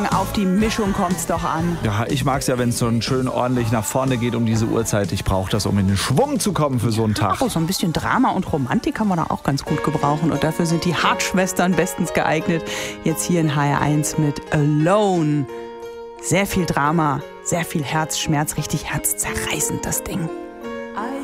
Auf die Mischung kommt's doch an. Ja, ich mag's ja, wenn es so schön ordentlich nach vorne geht um diese Uhrzeit. Ich brauche das, um in den Schwung zu kommen für so einen Tag. Oh, so ein bisschen Drama und Romantik kann man da auch ganz gut gebrauchen. Und dafür sind die Hart-Schwestern bestens geeignet. Jetzt hier in HR1 mit Alone. Sehr viel Drama, sehr viel Herzschmerz, richtig herzzerreißend das Ding.